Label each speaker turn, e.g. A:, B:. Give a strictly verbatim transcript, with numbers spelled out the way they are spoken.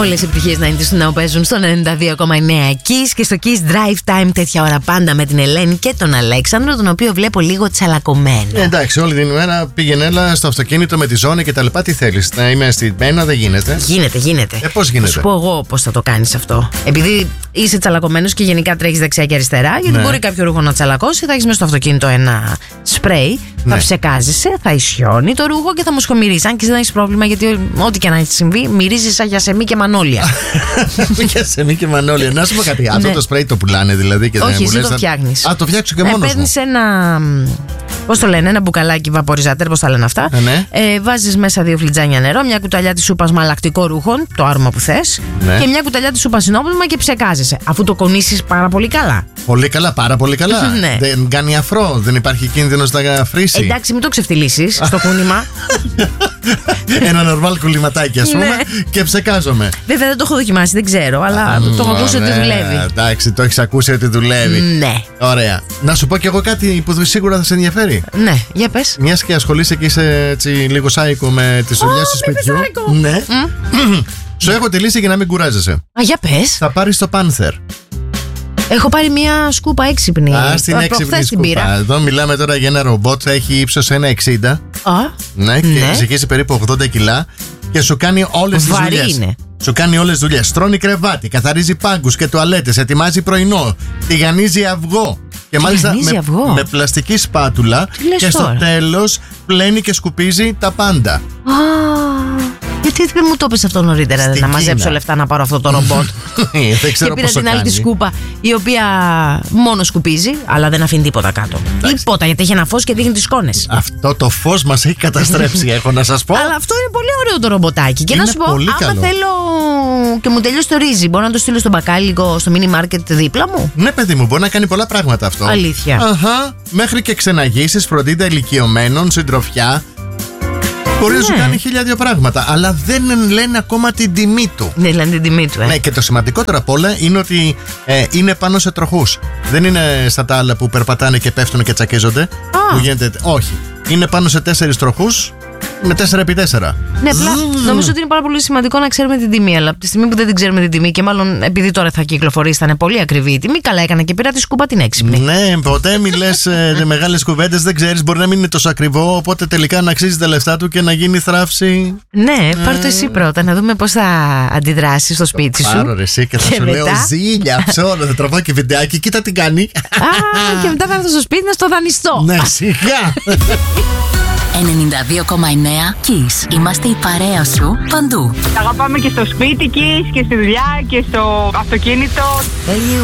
A: Όλες οι επιτυχίες ενενήντα του νέου παίζουν στο ενενήντα δύο κόμμα εννέα Kiss και στο Kiss Drive Time τέτοια ώρα πάντα με την Ελένη και τον Αλέξανδρο, τον οποίο βλέπω λίγο τσαλακωμένο.
B: Ε, εντάξει, όλη την ημέρα πήγαινε έλα στο αυτοκίνητο με τη ζώνη και τα λοιπά. Τι θέλεις, να είμαι στημένο, δεν γίνεται.
A: Γίνεται, γίνεται.
B: Ε, πώς γίνεται.
A: Θα σου πω εγώ πώς θα το κάνεις αυτό. Επειδή είσαι τσαλακωμένος και γενικά τρέχεις δεξιά και αριστερά, γιατί
B: ναι.
A: μπορεί κάποιο ρούχο να τσαλακώσει, θα έχεις μέσα στο αυτοκίνητο ένα σπρέι,
B: ναι.
A: θα ψεκάζεσαι, θα ισιώνει το ρούχο και θα μοσχομυρίζει. Αν και δεν έχεις πρόβλημα, γιατί ό,τι και να έχει συμβεί, μυρίζει σαν γιασεμί και μανόλια.
B: Γιασεμί και μανόλια. Να σου πω κάτι. Αυτό το σπρέι το πουλάνε δηλαδή και δεν
A: όχι,
B: μου
A: εσύ το φτιάχνεις.
B: Α, το φτιάξω και μόνος μου.
A: Παίρνεις ένα. Πώς το λένε, ένα μπουκαλάκι βαποριζατέρ, πώς τα λένε αυτά.
B: Ε, ναι.
A: ε, βάζεις μέσα δύο φλιτζάνια νερό, μια κουταλιά της σούπας με αλλακτικό ρούχο, το άρωμα που θες,
B: ναι.
A: και μια κουταλιά της σούπας συνόπλευμα και ψεκάζεσαι. Αφού το κονίσεις πάρα πολύ καλά.
B: Πολύ καλά, πάρα πολύ καλά.
A: Ναι.
B: Δεν κάνει αφρό, δεν υπάρχει κίνδυνος να φρύσει.
A: Εντάξει, μην το ξεφτυλίσεις στο κούνημα.
B: Ένα νορμάλ κουληματάκι, ας πούμε,
A: ναι.
B: και ψεκάζομαι.
A: Βέβαια δεν το έχω δοκιμάσει, δεν ξέρω, αλλά mm, το έχω ακούσει ότι δουλεύει.
B: Εντάξει, το έχεις ακούσει ότι δουλεύει.
A: Ναι.
B: Ωραία. Να σου πω κι εγώ κάτι που σίγουρα θα σε ενδιαφέρει.
A: Ναι, για πες.
B: Μιας και ασχολείσαι και είσαι έτσι λίγο σάικο με τις δουλειές του σπιτιού. Ναι. Mm. Σου έχω τη λύση για να μην κουράζεσαι.
A: Α, για πες.
B: Θα πάρεις το Panther.
A: Έχω πάρει μια σκούπα έξυπνη.
B: Α, στην έξυπνη σκούπα. Εδώ μιλάμε τώρα για ένα ρομπότ, έχει ύψος ένα εξήντα.
A: Α,
B: ναι, και ναι. ζυγίζει περίπου ογδόντα κιλά και σου κάνει όλες τις δουλειές.
A: Είναι.
B: Σου κάνει όλες τις δουλειές. Στρώνει κρεβάτι, καθαρίζει πάγκους και τουαλέτες, ετοιμάζει πρωινό, τηγανίζει αυγό. Και μάλιστα με, με πλαστική σπάτουλα και στο τώρα. τέλος πλένει και σκουπίζει τα πάντα.
A: Α, γιατί δεν μου το είπες αυτό νωρίτερα? Στην να Κίνα. μαζέψω λεφτά να πάρω αυτό το ρομπότ.
B: Δεν ξέρω.
A: Και πήρα την άλλη τη σκούπα, η οποία μόνο σκουπίζει, αλλά δεν αφήνει τίποτα κάτω. Εντάξει. Τίποτα, γιατί έχει ένα φως και δείχνει τις σκόνες.
B: Αυτό το φως μας έχει καταστρέψει, έχω να σας πω.
A: Αλλά αυτό είναι πολύ ωραίο το ρομποτάκι. Και
B: είναι
A: να σου πω, άμα
B: καλό.
A: θέλω και μου τελειώσει το ρύζι, μπορώ να το στείλω στο μπακάλικο, στο mini market δίπλα μου.
B: Ναι, παιδί μου, μπορεί να κάνει πολλά πράγματα αυτό.
A: Αλήθεια.
B: Αχα, μέχρι και ξεναγήσεις, φροντίδα ηλικιωμένων, συντροφιά. Μπορεί ναι. να σου κάνει χίλια δύο πράγματα, αλλά δεν λένε ακόμα την τιμή του.
A: Ναι, λένε την τιμή του, ε.
B: Ναι, και το σημαντικότερο απ' όλα είναι ότι ε, είναι πάνω σε τροχούς. Δεν είναι σαν τα άλλα που περπατάνε και πέφτουν και τσακίζονται. Που γίνεται, όχι. Είναι πάνω σε τέσσερις τροχούς με τέσσερα επί τέσσερα.
A: Ναι, απλά mm. νομίζω ότι είναι πάρα πολύ σημαντικό να ξέρουμε την τιμή. Αλλά από τη στιγμή που δεν την ξέρουμε την τιμή, και μάλλον επειδή τώρα θα κυκλοφορήσει, θα είναι πολύ ακριβή η τιμή. Καλά έκανα και πήρα τη σκούπα την έξυπνη.
B: Ναι, ποτέ μιλές ε, μεγάλες κουβέντες, δεν ξέρεις, μπορεί να μην είναι τόσο ακριβό. Οπότε τελικά να αξίζει τα λεφτά του και να γίνει θράψη.
A: Ναι, ε... πάρ' το εσύ πρώτα, να δούμε πώς θα αντιδράσεις στο σπίτι σου.
B: Πάρω ρε εσύ και θα και σου μετά... λέω ζήλια, ψώνω, θα τραβάω και βιντεάκι, κοίτα τι κάνει.
A: Α, και μετά θα έρθω στο σπίτι να στο δανειστώ.
B: Ναι, σιγά.
C: ενενήντα δύο κόμμα εννέα Kiss. Είμαστε η παρέα σου παντού.
D: Αγαπάμε και στο σπίτι Kiss και στη δουλειά και στο αυτοκίνητο.